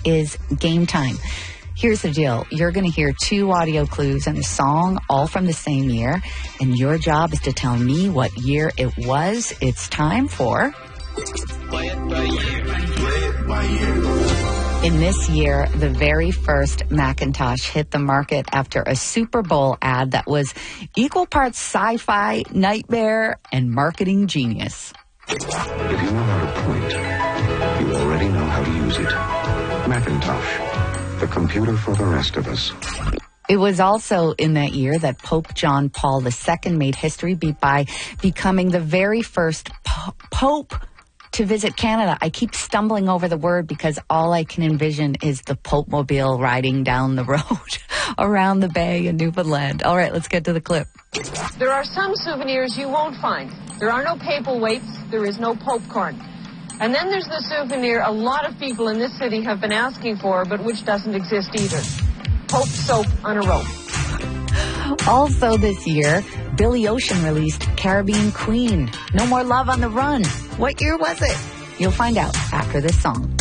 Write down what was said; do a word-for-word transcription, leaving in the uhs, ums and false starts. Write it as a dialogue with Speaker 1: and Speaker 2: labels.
Speaker 1: is game time. Here's the deal. You're going to hear two audio clues and a song, all from the same year. And your job is to tell me what year it was. It's time for...
Speaker 2: Play it by year. Play it by year.
Speaker 1: In this year, the very first Macintosh hit the market after a Super Bowl ad that was equal parts sci-fi, nightmare, and marketing genius.
Speaker 3: If you know how to point, you already know how to use it. Macintosh, the computer for the rest of us.
Speaker 1: It was also in that year that Pope John Paul the Second made history by becoming the very first po- Pope to visit Canada. I keep stumbling over the word because all I can envision is the Pope mobile riding down the road around the bay in Newfoundland. All right, let's get to the clip.
Speaker 4: There are some souvenirs you won't find. There are no paperweights. There is no popcorn. And then there's the souvenir a lot of people in this city have been asking for, but which doesn't exist either. Pope soap on a rope.
Speaker 1: Also this year, Billy Ocean released Caribbean Queen. No More Love on the Run. What year was it? You'll find out after this song.